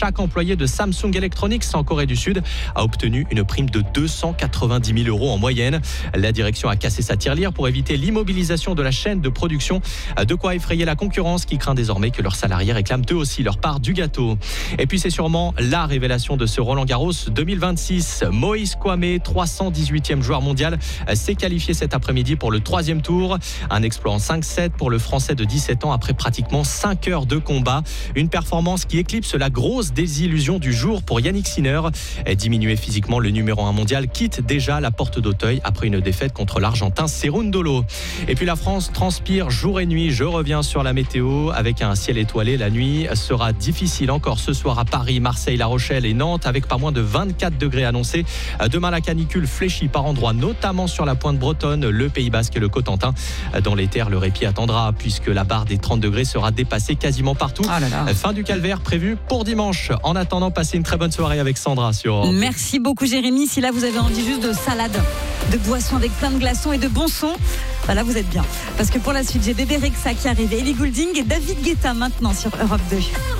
chaque employé de Samsung Electronics en Corée du Sud a obtenu une prime de 290 000 € en moyenne. La direction a cassé sa tirelire pour éviter l'immobilisation de la chaîne de production. De quoi effrayer la concurrence qui craint désormais que leurs salariés réclament eux aussi leur part du gâteau. Et puis c'est sûrement la révélation de ce Roland-Garros 2026. Moïse Kouamé, 318e joueur mondial, s'est qualifié cet après-midi pour le 3e tour. Un exploit en 5-7 pour le Français de 17 ans après pratiquement 5 heures de combat. Une performance qui éclipse la grosse désillusion du jour pour Yannick Sinner. Diminué physiquement, le numéro 1 mondial quitte déjà la porte d'Auteuil après une défaite contre l'Argentin Cerundolo. Et puis la France transpire jour et nuit. Je reviens sur la météo avec un ciel étoilé. La nuit sera difficile encore ce soir à Paris, Marseille, La Rochelle et Nantes avec pas moins de 24 degrés annoncés. Demain, la canicule fléchit par endroits, notamment sur la pointe bretonne, le Pays Basque et le Cotentin. Dans les terres, le répit attendra puisque la barre des 30 degrés sera dépassée quasiment partout. Fin du calvaire prévu pour dimanche. En attendant, passez une très bonne soirée avec Sandra sur Europe. Merci beaucoup Jérémy. Si là vous avez envie juste de salade, de boissons avec plein de glaçons et de bons sons, bah là vous êtes bien. Parce que pour la suite, j'ai Bébé Rexha qui arrive, Ellie Goulding et David Guetta maintenant sur Europe 2.